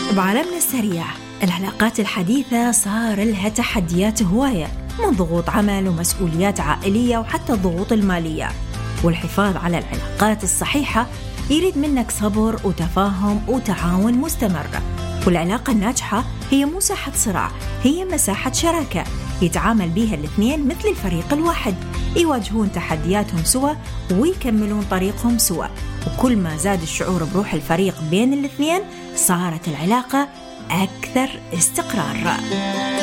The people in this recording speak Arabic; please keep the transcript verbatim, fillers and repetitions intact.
بعالمنا السريع العلاقات الحديثة صار لها تحديات هواية، من ضغوط عمل ومسؤوليات عائلية وحتى الضغوط المالية. والحفاظ على العلاقات الصحيحة يريد منك صبر وتفاهم وتعاون مستمر. والعلاقة الناجحة هي مو مساحة صراع، هي مساحة شراكة يتعامل بيها الاثنين مثل الفريق الواحد، يواجهون تحدياتهم سوا ويكملون طريقهم سوا. وكل ما زاد الشعور بروح الفريق بين الاثنين صارت العلاقة أكثر استقرار.